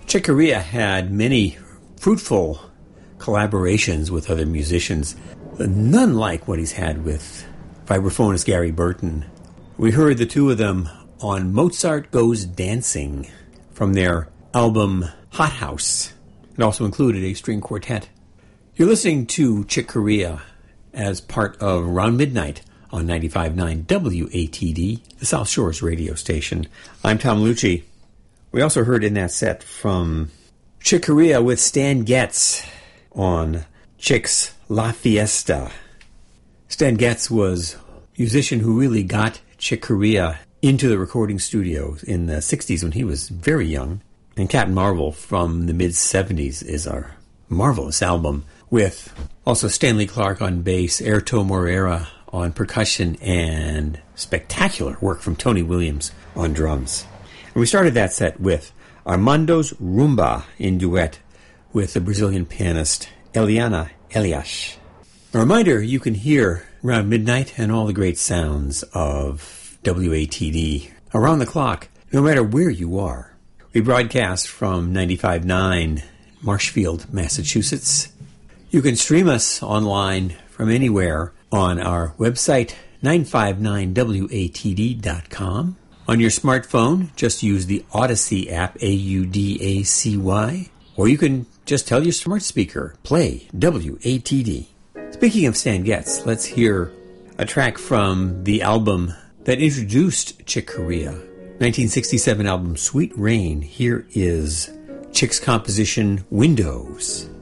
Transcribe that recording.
Chick Corea had many fruitful collaborations with other musicians, none like what he's had with vibraphonist Gary Burton. We heard the two of them on Mozart Goes Dancing from their album Hot House. It also included a string quartet. You're listening to Chick Corea as part of Around Midnight on 95.9 WATD, the South Shores radio station. I'm Tom Lucci. We also heard in that set from Chick Corea with Stan Getz on Chick's La Fiesta. Stan Getz was a musician who really got Chick Corea into the recording studio in the 60s when he was very young. And Captain Marvel from the mid-70s is our marvelous album with also Stanley Clarke on bass, Airto Moreira on percussion, and spectacular work from Tony Williams on drums. And we started that set with Armando's Rumba in duet with the Brazilian pianist Eliana Elias. A reminder, you can hear Around Midnight and all the great sounds of WATD around the clock, no matter where you are. We broadcast from 95.9 Marshfield, Massachusetts. You can stream us online from anywhere on our website, 959watd.com. On your smartphone, just use the Odyssey app, AUDACY, or you can just tell your smart speaker, play WATD. Speaking of Stan Getz, let's hear a track from the album that introduced Chick Corea, 1967 album Sweet Rain. Here is Chick's composition, Windows.